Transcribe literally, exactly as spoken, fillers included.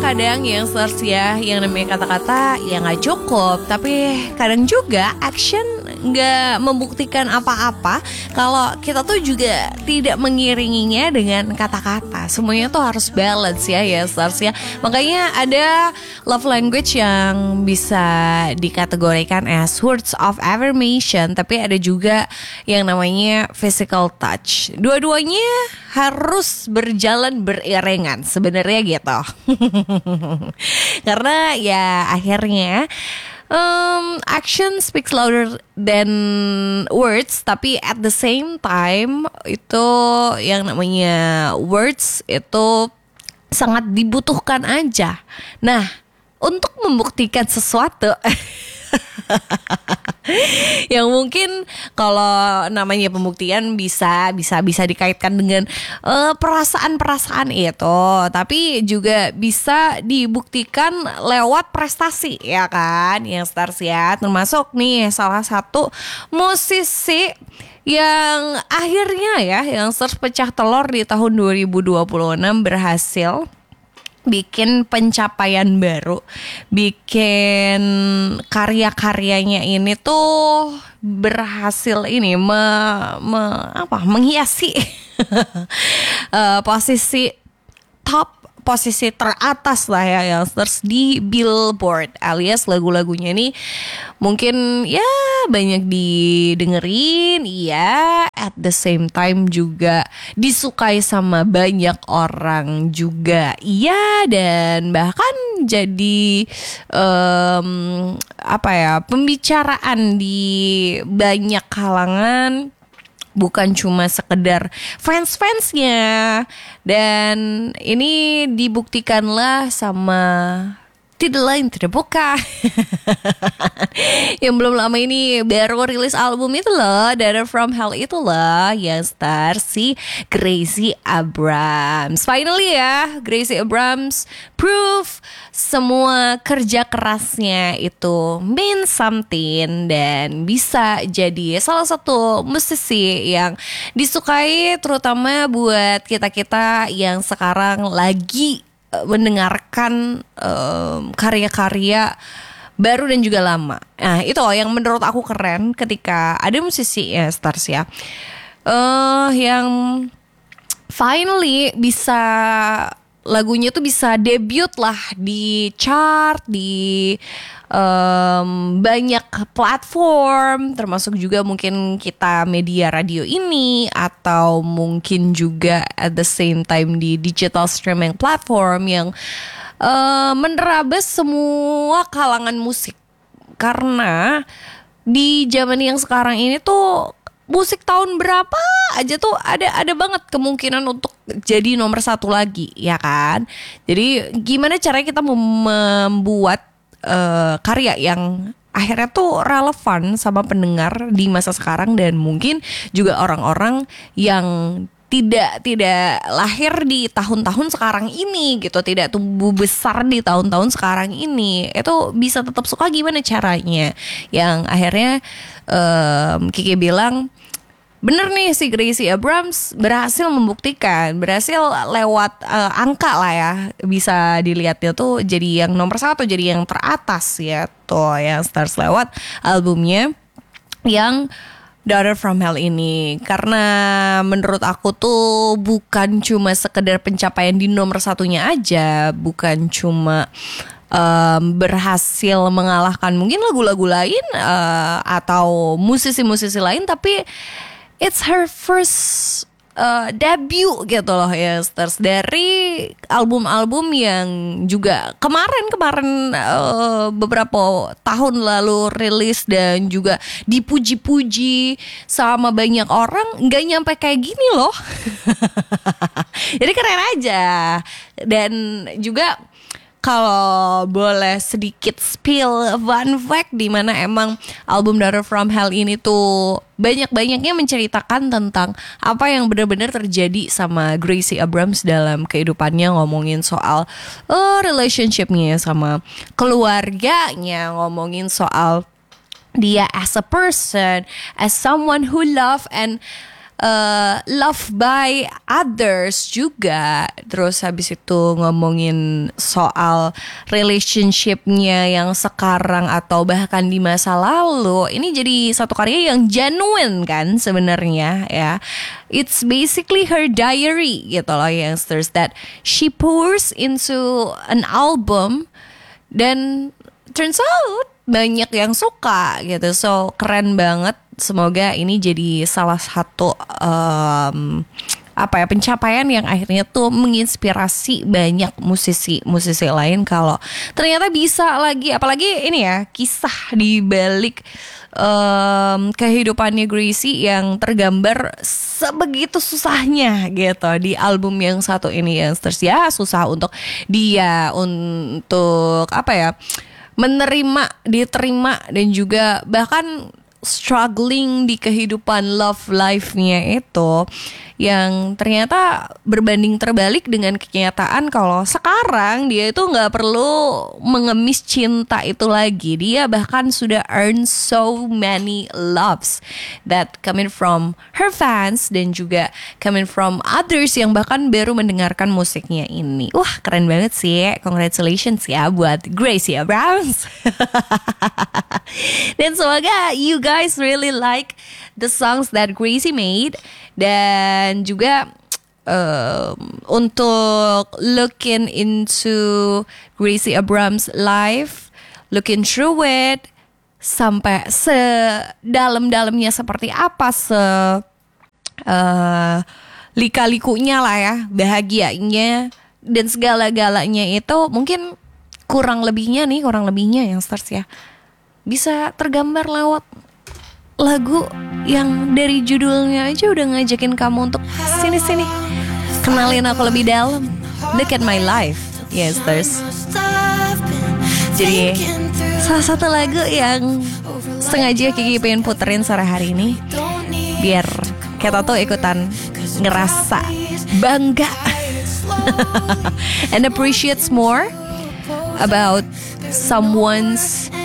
kadang yang stars ya, yang namanya kata-kata ya nggak cukup, tapi kadang juga action nggak membuktikan apa-apa kalau kita tuh juga tidak mengiringinya dengan kata-kata. Semuanya tuh harus balance ya ya stars ya. Makanya ada love language yang bisa dikategorikan as words of affirmation, tapi ada juga yang namanya physical touch. Dua-duanya harus berjalan beriringan sebenarnya gitu. Karena ya akhirnya Um, action speaks louder than words, tapi at the same time itu yang namanya words itu sangat dibutuhkan aja. Nah, untuk membuktikan sesuatu yang mungkin kalau namanya pembuktian bisa bisa bisa dikaitkan dengan uh, perasaan-perasaan itu, tapi juga bisa dibuktikan lewat prestasi ya kan, yang stars ya. Termasuk nih salah satu musisi yang akhirnya ya yang stars pecah telur di tahun dua ribu dua puluh enam, berhasil bikin pencapaian baru, bikin karya-karyanya ini tuh berhasil ini me, me, apa menghiasi uh, posisi top, posisi teratas lah ya yang terus di Billboard, alias lagu-lagunya ini mungkin ya banyak didengerin, iya, at the same time juga disukai sama banyak orang juga, iya, dan bahkan jadi um, apa ya pembicaraan di banyak kalangan. Bukan cuma sekedar fans-fansnya. Dan ini dibuktikanlah sama tidak lain tidak bukan yang belum lama ini baru rilis album itu loh, Daughter from Hell itu loh, yang star si Gracie Abrams. Finally ya, Gracie Abrams proof semua kerja kerasnya itu mean something dan bisa jadi salah satu musisi yang disukai, terutama buat kita-kita yang sekarang lagi mendengarkan um, karya-karya baru dan juga lama. Nah itu loh yang menurut aku keren ketika ada musisi ya stars ya uh, yang finally bisa lagunya tuh bisa debut lah di chart, di um, banyak platform, termasuk juga mungkin kita media radio ini, atau mungkin juga at the same time di digital streaming platform yang uh, menerabas semua kalangan musik. Karena di zaman yang sekarang ini tuh musik tahun berapa aja tuh ada ada banget kemungkinan untuk jadi nomor satu lagi, ya kan? Jadi gimana caranya kita membuat uh, karya yang akhirnya tuh relevan sama pendengar di masa sekarang, dan mungkin juga orang-orang yang tidak tidak lahir di tahun-tahun sekarang ini gitu, tidak tumbuh besar di tahun-tahun sekarang ini, itu bisa tetap suka. Gimana caranya? Yang akhirnya um, Kiki bilang bener nih, si Gracie Abrams berhasil membuktikan, berhasil lewat uh, angka lah ya, bisa dilihatnya tuh jadi yang nomor satu, jadi yang teratas ya tuh yang stars lewat albumnya yang Daughter from Hell ini. Karena menurut aku tuh bukan cuma sekedar pencapaian di nomor satunya aja, bukan cuma Um, berhasil mengalahkan mungkin lagu-lagu lain uh, atau musisi-musisi lain, tapi it's her first uh, debut gitu loh ya stars, dari album-album yang juga kemarin-kemarin uh, beberapa tahun lalu rilis dan juga dipuji-puji sama banyak orang, nggak nyampe kayak gini loh. Jadi keren aja. Dan juga kalau boleh sedikit spill fun fact, di mana emang album Daughter from Hell ini tuh banyak-banyaknya menceritakan tentang apa yang benar-benar terjadi sama Gracie Abrams dalam kehidupannya, ngomongin soal uh, relationshipnya sama keluarganya, ngomongin soal dia as a person, as someone who love and uh, love by others juga. Terus habis itu ngomongin soal relationshipnya yang sekarang atau bahkan di masa lalu. Ini jadi satu karya yang genuine kan sebenarnya ya. It's basically her diary gitu loh youngsters, that she pours into an album dan turns out banyak yang suka gitu. So keren banget. Semoga ini jadi salah satu um, apa ya pencapaian yang akhirnya tuh menginspirasi banyak musisi-musisi lain kalau ternyata bisa lagi, apalagi ini ya kisah di balik um, kehidupannya Gracie yang tergambar sebegitu susahnya gitu di album yang satu ini ya. Terus ya susah untuk dia untuk apa ya menerima, diterima dan juga bahkan struggling di kehidupan love life-nya itu yang ternyata berbanding terbalik dengan kenyataan kalau sekarang dia itu nggak perlu mengemis cinta itu lagi. Dia bahkan sudah earn so many loves that coming from her fans dan juga coming from others yang bahkan baru mendengarkan musiknya ini. Wah keren banget sih, congratulations ya buat Gracie Abrams. Dan semoga you guys really like the songs that Gracie made. Dan juga um, untuk looking into Gracie Abrams live, looking through it sampai sedalam-dalamnya seperti apa, se uh, lika-likunya lah ya, bahagianya dan segala-galanya itu mungkin kurang lebihnya nih, kurang lebihnya yang stars ya bisa tergambar lewat lagu yang dari judulnya aja udah ngajakin kamu untuk sini-sini, kenalin aku lebih dalam, look at my life, yes there's. Jadi salah satu lagu yang sengaja Kiki pengen puterin sore hari ini biar kita tuh ikutan ngerasa bangga and appreciates more about someone's